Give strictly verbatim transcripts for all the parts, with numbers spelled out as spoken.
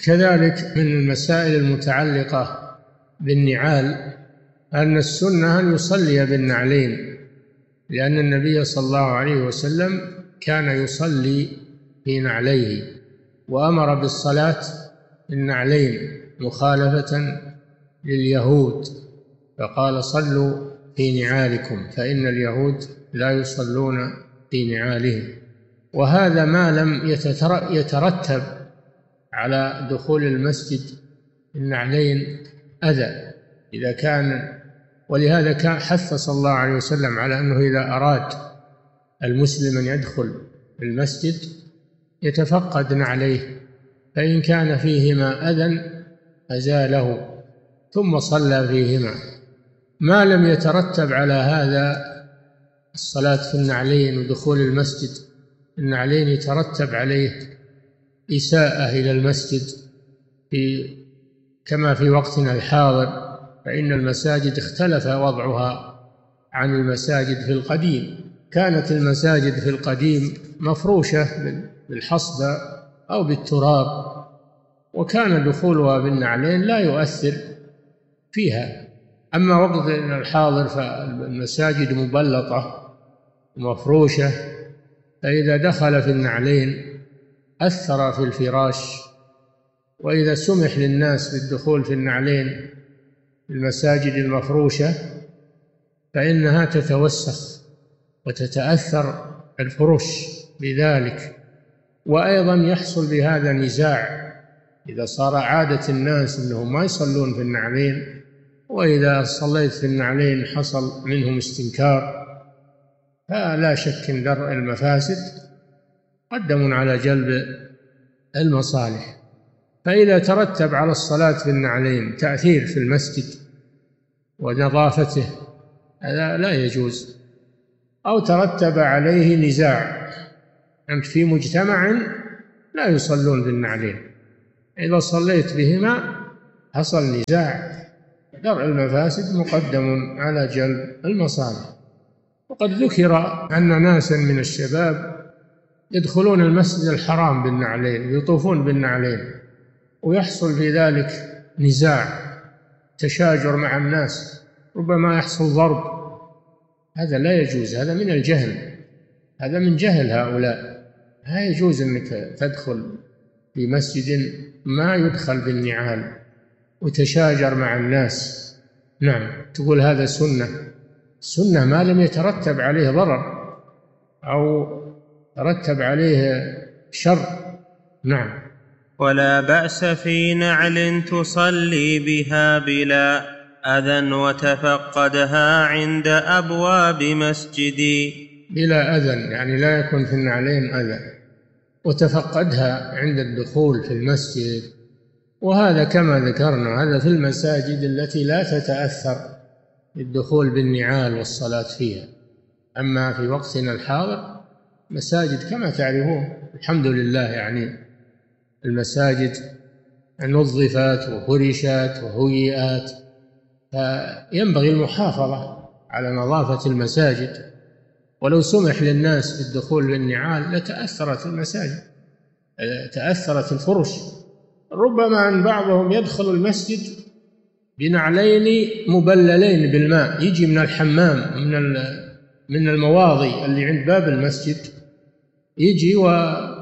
كذلك من المسائل المتعلقة بالنعال أن السنة أن يصلي بالنعلين، لأن النبي صلى الله عليه وسلم كان يصلي في نعليه وأمر بالصلاة بالنعلين مخالفة لليهود، فقال صلوا في نعالكم فإن اليهود لا يصلون في نعالهم. وهذا ما لم يترتب على دخول المسجد النعلين أذى إذا كان، ولهذا كان حث صلى الله عليه وسلم على أنه إذا أراد المسلم أن يدخل المسجد يتفقد نعليه، فإن كان فيهما أذى أزاله ثم صلى فيهما. ما لم يترتب على هذا الصلاة في النعلين ودخول المسجد النعلين يترتب عليه إساءة إلى المسجد في كما في وقتنا الحاضر، فإن المساجد اختلف وضعها عن المساجد في القديم. كانت المساجد في القديم مفروشة بالحصبة أو بالتراب، وكان دخولها بالنعلين لا يؤثر فيها. أما وقتنا الحاضر فالمساجد مبلطة ومفروشة، فإذا دخل في النعلين أثر في الفراش. وإذا سمح للناس بالدخول في النعلين المساجد المفروشة فإنها تتوسخ وتتأثر الفرش بذلك. وأيضا يحصل بهذا نزاع إذا صار عادة الناس أنهم ما يصلون في النعلين، وإذا صليت في النعلين حصل منهم استنكار، فلا شك أن درء المفاسد مقدم على جلب المصالح. فإذا ترتب على الصلاة في النعلين تأثير في المسجد ونظافته هذا لا يجوز، أو ترتب عليه نزاع، أنت في مجتمع لا يصلون بالنعلين، إذا صليت بهما حصل نزاع، درء المفاسد مقدم على جلب المصالح. وقد ذكر أن ناسا من الشباب يدخلون المسجد الحرام بالنعلين ويطوفون بالنعلين، ويحصل في ذلك نزاع تشاجر مع الناس، ربما يحصل ضرب. هذا لا يجوز، هذا من الجهل، هذا من جهل هؤلاء. لا يجوز أنك تدخل في مسجد ما يدخل بالنعال وتشاجر مع الناس. نعم، تقول هذا سنة. سنة ما لم يترتب عليه ضرر أو ترتب عليه شر. نعم. ولا بأس في نعل تصلي بها بلا أذى وتفقدها عند أبواب مسجدي. بلا أذى يعني لا يكون في النعلين أذى، وتفقدها عند الدخول في المسجد. وهذا كما ذكرنا هذا في المساجد التي لا تتأثر بالدخول بالنعال والصلاة فيها. أما في وقتنا الحاضر مساجد كما تعرفون الحمد لله، يعني المساجد نظفت وفرشت وهيئت، فينبغي المحافظة على نظافة المساجد. ولو سمح للناس بالدخول بالنعال لتأثرت المساجد، تأثرت الفرش. ربما أن بعضهم يدخل المسجد بنعلين مبللين بالماء، يجي من الحمام من من المواضي اللي عند باب المسجد، يجي و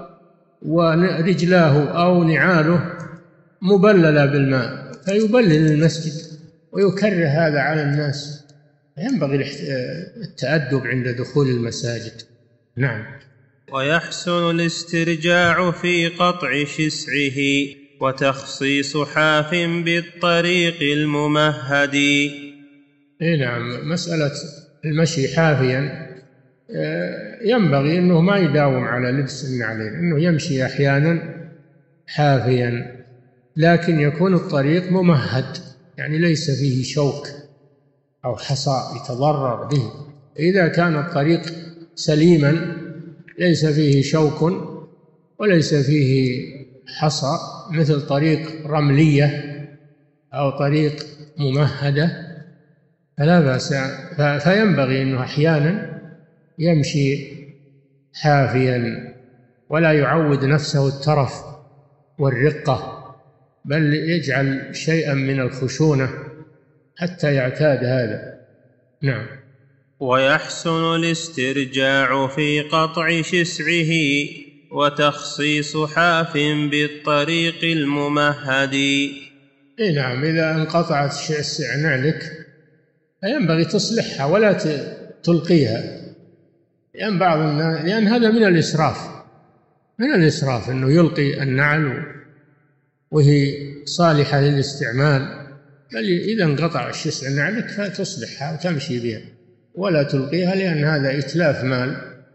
ورجلاه أو نعاله مبللة بالماء فيبلل المسجد ويكره هذا على الناس. ينبغي التأدب عند دخول المساجد. نعم. ويحسن الاسترجاع في قطع شسعه وتخصيص حاف بالطريق الممهد. إيه نعم، مسألة المشي حافيا ينبغي أنه ما يداوم على لبس النعلين، أنه يمشي أحيانا حافيا، لكن يكون الطريق ممهد، يعني ليس فيه شوك أو حصى يتضرر به. إذا كان الطريق سليما ليس فيه شوك وليس فيه حصى مثل طريق رملية أو طريق ممهدة فلا بأس، فينبغي أنه أحيانا يمشي حافيا ولا يعود نفسه الترف والرقة بل يجعل شيئا من الخشونة حتى يعتاد هذا. نعم. ويحسن الاسترجاع في قطع شسعه وتخصيص حاف بالطريق الممهد. إيه نعم، إذا انقطعت شسع نعلك فينبغي تصلحها ولا تلقيها، لأن بعض الناس لأن هذا من الإسراف، من الإسراف أنه يلقي النعل وهي صالحة للاستعمال، بل إذا انقطع الشسع نعلك فتصلحها وتمشي بها ولا تلقيها، لأن هذا إتلاف مال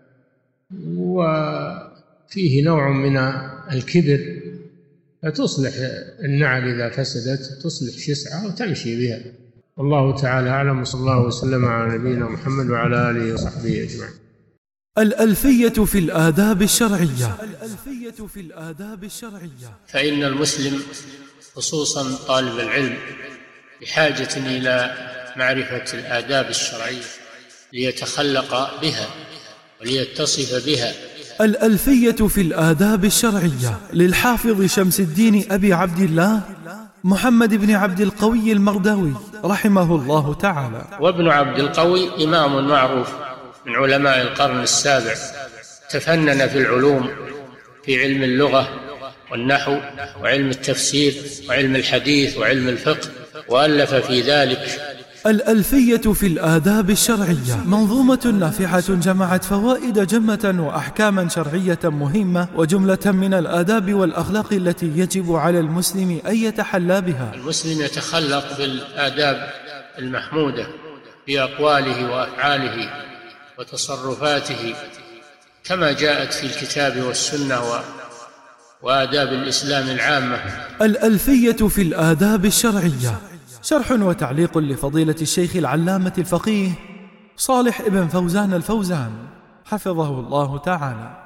وفيه نوع من الكبر، فتصلح النعل إذا فسدت، تصلح شسعها وتمشي بها. والله تعالى أعلم، وصلى الله وسلم على نبينا محمد وعلى آله وصحبه أجمعين. الألفية في الآداب الشرعية. الألفية في الآداب الشرعية. فإن المسلم خصوصا طالب العلم بحاجة إلى معرفة الآداب الشرعية ليتخلق بها وليتصف بها. الألفية في الآداب الشرعية للحافظ شمس الدين أبي عبد الله محمد بن عبد القوي المرداوي رحمه الله تعالى. وابن عبد القوي إمام معروف من علماء القرن السابع، تفنن في العلوم، في علم اللغة والنحو وعلم التفسير وعلم الحديث وعلم الفقه، وألف في ذلك. الألفية في الآداب الشرعية منظومة نافعة جمعت فوائد جمة وأحكاما شرعية مهمة وجملة من الآداب والأخلاق التي يجب على المسلم أن يتحلى بها. المسلم يتخلق بالآداب المحمودة في أقواله وأفعاله وتصرفاته كما جاءت في الكتاب والسنة وآداب الإسلام العامة. الألفية في الآداب الشرعية شرح وتعليق لفضيلة الشيخ العلامة الفقيه صالح ابن فوزان الفوزان حفظه الله تعالى.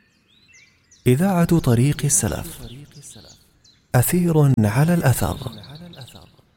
إذاعة طريق السلف، أثير على الأثر.